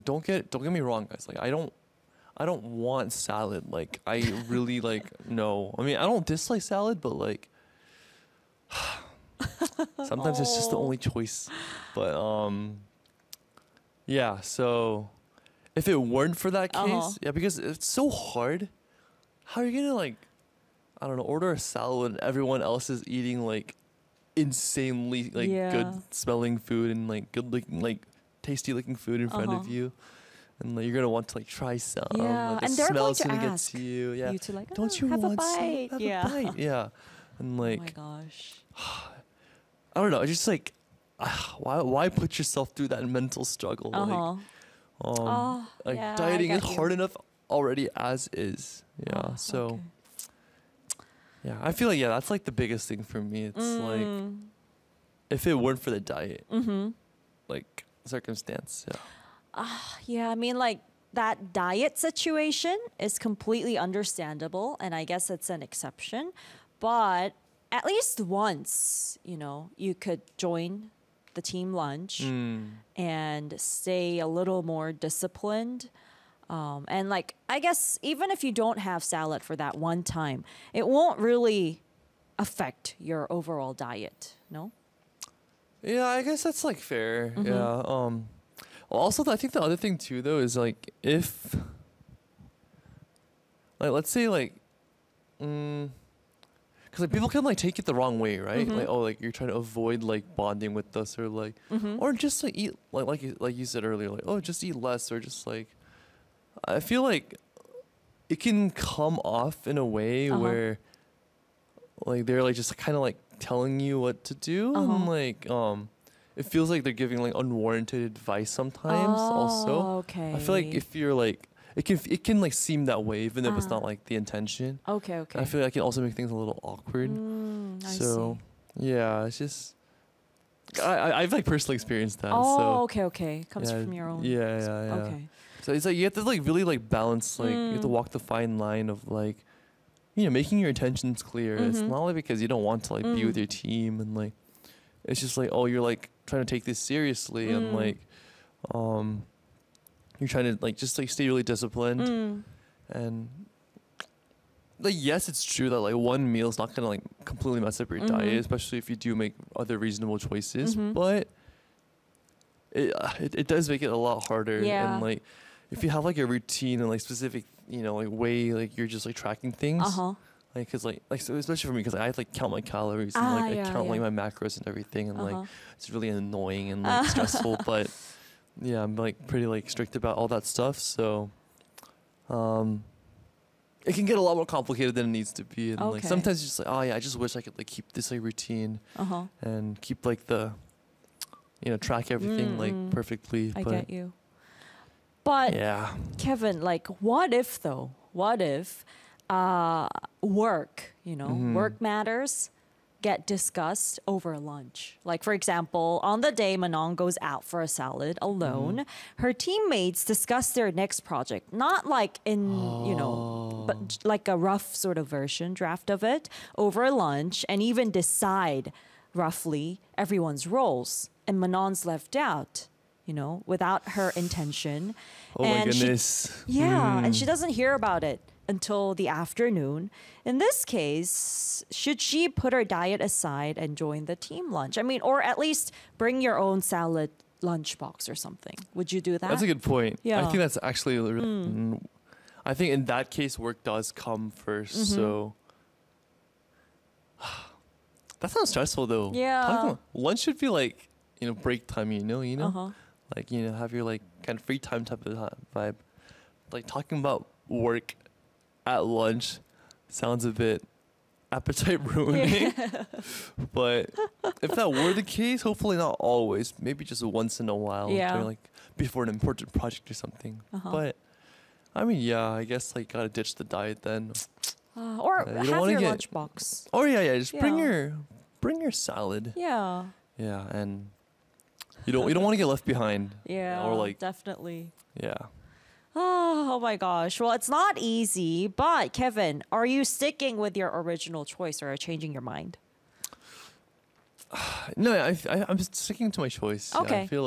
don't get me wrong, guys. Like I don't want salad. Like I really like no. I mean I don't dislike salad, but like sometimes it's just the Oh. only choice. But yeah. So if it weren't for that case, Uh-huh. yeah, because it's so hard. How are you gonna like I don't know order a salad when everyone else is eating like insanely like Yeah. good smelling food and like good looking like tasty looking food in front of Uh-huh. you, and like, you're gonna want to like try some. Yeah, Like, the and they're going smell's to gonna get ask to you. Yeah. you to like, Don't "Oh, you have a want some? bite?" Have Yeah. a bite. Yeah. And Oh my like gosh. I don't know. It's just like why put yourself through that mental struggle? Uh Like huh. Oh, like yeah, I dieting is got you. hard enough already as is. Yeah. Oh, So okay. yeah, I feel like yeah, that's like the biggest thing for me. It's like if it weren't for the diet, like circumstance, yeah. Yeah, I mean, like that diet situation is completely understandable, and I guess it's an exception. But at least once, you could join the team lunch and stay a little more disciplined. And like, I guess even if you don't have salad for that one time, it won't really affect your overall diet, no? Yeah, I guess that's like fair. Yeah. Also, I think the other thing too, though, is like if, like, let's say like, because like people can like take it the wrong way, right? Like, oh, like you're trying to avoid like bonding with us, or like, or just like eat like you said earlier, like, oh, just eat less, or just like, I feel like it can come off in a way where like they're like just kind of like telling you what to do, and like it feels like they're giving like unwarranted advice sometimes also. Okay. I feel like if you're like it can like seem that way even if it's not like the intention. Okay. I feel like it can also make things a little awkward. I So see. yeah, it's just I've like personally experienced that. Oh, so okay. Comes yeah, from your own. yeah. Okay. So it's like you have to like really like balance, like you have to walk the fine line of like, making your intentions clear. It's not like because you don't want to like be with your team, and like it's just like, oh, you're like trying to take this seriously, and like you're trying to like just like stay really disciplined. And like, yes, it's true that like one meal is not gonna like completely mess up your diet, especially if you do make other reasonable choices, but it does make it a lot harder. Yeah. And like if you have like a routine and like specific like way like you're just like tracking things, like because like so especially for me, because I have to like count my calories and like I count like my macros and everything, and like it's really annoying and like stressful, but yeah, I'm like pretty like strict about all that stuff. So it can get a lot more complicated than it needs to be, and like Okay. sometimes you're just like, oh yeah, I just wish I could like keep this like routine and keep like the track everything like perfectly. I but get you. But yeah. Kevin, like, what if though? What if work, work matters get discussed over lunch? Like, for example, on the day Manon goes out for a salad alone, her teammates discuss their next project, not like but like a rough sort of version draft of it over lunch, and even decide roughly everyone's roles. And Manon's left out, without her intention. Oh my And she- goodness. and she doesn't hear about it until the afternoon. In this case, should she put her diet aside and join the team lunch? I mean, or at least bring your own salad lunchbox or something. Would you do that? That's a good point. I Yeah. think that's actually I think in that case work does come first. So that sounds stressful though. Yeah. Lunch should be like, break time, Uh-huh. like, have your like kind of free time type of vibe. Like talking about work at lunch sounds a bit appetite ruining. But if that were the case, hopefully not always, maybe just once in a while, Yeah. during, like before an important project or something. But I mean, yeah, I guess like gotta ditch the diet then. Or You don't have wanna your get- lunchbox. Oh yeah, just bring Yeah. your salad. Yeah. Yeah, and you don't want to get left behind. Yeah. Or like definitely. yeah. Oh my gosh. Well, it's not easy, but Kevin, are you sticking with your original choice or changing your mind? No, I'm sticking to my choice. Yeah, Okay. I feel